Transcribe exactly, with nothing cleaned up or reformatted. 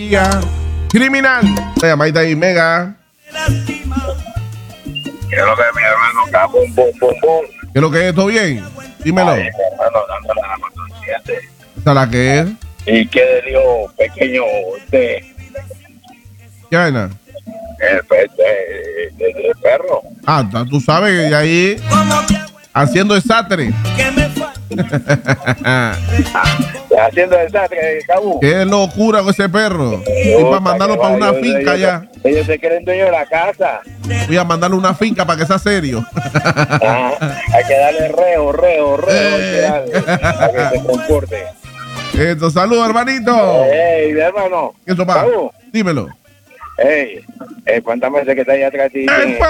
Criminal. Llamadita y Mega. ¿Qué es lo que es, mi hermano? Acá, bum, bum, bum, bum. ¿Qué es lo que es? ¿Todo bien? Dímelo. Ay, mi hermano, dándole a la motocicleta. ¿Esta la que es? ¿Y qué del hijo pequeño usted? ¿Qué vaina? El, pe- de- de- de- el perro. Ah, ta- tú sabes que ahí haciendo desastre. Haciendo desastre, Cabu. Qué locura con ese perro. Voy para mandarlo para una Ellos- finca ellos- ya. Ellos se creen dueños de la casa. Voy a mandarle una finca para que sea serio. Ah, hay que darle reo, reo, reo. Hay que darle para que se comporte. Esto, saludos, hermanito. Ey, mi hermano. ¿Qué eso va? Cabu. Dímelo. Ey, eh, ¿cuántas veces que está ahí atrás? Y, ¡Epa!